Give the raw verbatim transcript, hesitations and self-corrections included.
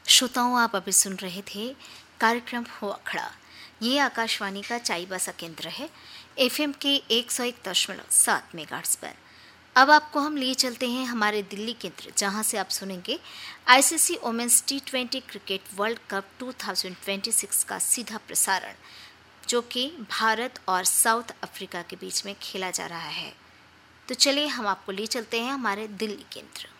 श्रोताओं, आप अभी सुन रहे थे कार्यक्रम हो अखड़ा। ये आकाशवाणी का चाईबासा केंद्र है, एफएम के एक सौ एक दशमलव सात मेगाहर्ट्ज पर। अब आपको हम लिए चलते हैं हमारे दिल्ली केंद्र, जहां से आप सुनेंगे ICC women's T twenty cricket world cup दो हज़ार छब्बीस का सीधा प्रसारण, जो कि भारत और साउथ अफ्रीका के बीच में खेला जा रहा है। तो चलिए हम आपको लिए चलते हैं हमारे दिल्ली केंद्र।